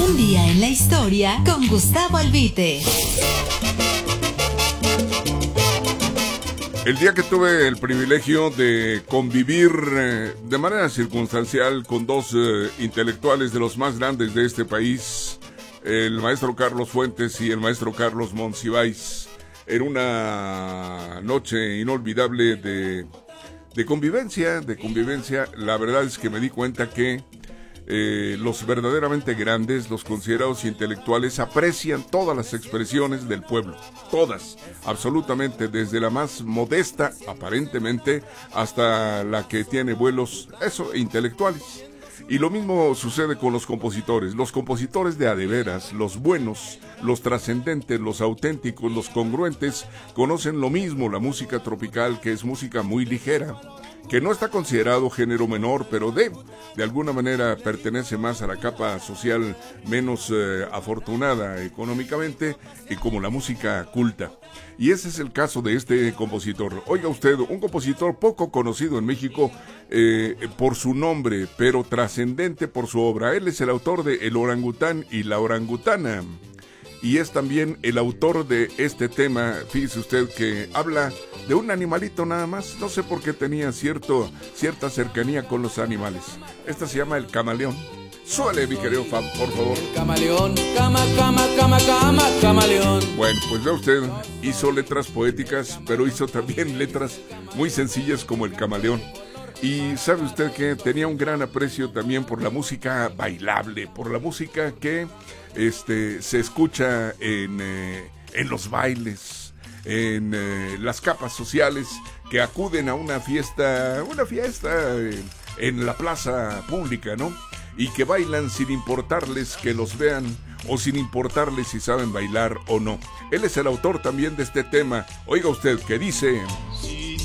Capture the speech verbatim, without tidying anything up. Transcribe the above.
Un día en la historia con Gustavo Albite. El día que tuve el privilegio de convivir eh, de manera circunstancial con dos eh, intelectuales de los más grandes de este país, el maestro Carlos Fuentes y el maestro Carlos Monsiváis, en una noche inolvidable de, de convivencia, de convivencia, la verdad es que me di cuenta que Eh, los verdaderamente grandes, los considerados intelectuales, aprecian todas las expresiones del pueblo, todas, absolutamente, desde la más modesta, aparentemente, hasta la que tiene vuelos, eso, intelectuales. Y lo mismo sucede con los compositores, los compositores de a de veras, los buenos, los trascendentes, los auténticos, los congruentes, conocen lo mismo la música tropical, que es música muy ligera, que no está considerado género menor, pero de, de alguna manera pertenece más a la capa social menos eh, afortunada económicamente, y como la música culta. Y ese es el caso de este compositor. Oiga usted, un compositor poco conocido en México eh, por su nombre, pero trascendente por su obra. Él es el autor de El orangután y la orangutana. Y es también el autor de este tema, fíjese usted, que habla de un animalito nada más. No sé por qué tenía cierto, cierta cercanía con los animales. Esta se llama El Camaleón. Suele, mi querido Fab, por favor. El camaleón, cama, cama, cama, cama, camaleón. Bueno, pues ya usted hizo letras poéticas, pero hizo también letras muy sencillas como El Camaleón. Y sabe usted que tenía un gran aprecio también por la música bailable, por la música que este, se escucha en, eh, en los bailes, en eh, las capas sociales que acuden a una fiesta, una fiesta eh, en la plaza pública, ¿no? Y que bailan sin importarles que los vean o sin importarles si saben bailar o no. Él es el autor también de este tema. Oiga usted, que dice...